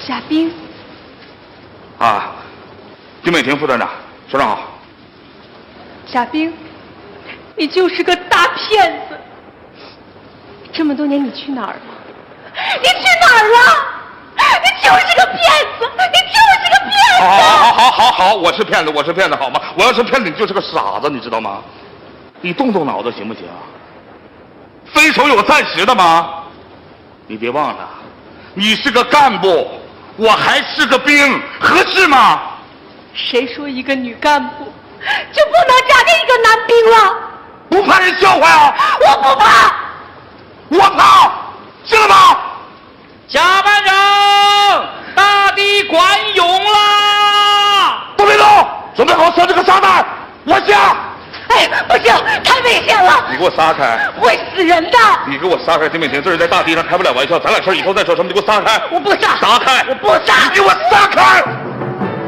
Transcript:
夏冰。 啊，金美婷副团长，首长好。 夏冰，你就是个大骗子！这么多年你去哪儿了？你去哪儿了？你就是个骗子！你就是个骗子！ 好，我是骗子，好吗？我要是骗子，你就是个傻子，你知道吗？你动动脑子行不行？分手有暂时的吗？你别忘了，你是个干部，我还是个兵，合适吗？ 谁说一个女干部就不能嫁给一个男兵了？ 不怕人笑话啊？ 我不怕， 我怕，信了吗？ 下半场，大地管涌啦！ 都别动，准备好射这个炸弹，我下。 哎，不行，太危险了！ 你给我撒开！ 会死人的！ 你给我撒开！金美婷，这是在大地上开不了玩笑，咱俩事以后再说。什么？你给我撒开！ 我不撒！ 撒开！ 我不撒！ 你给我撒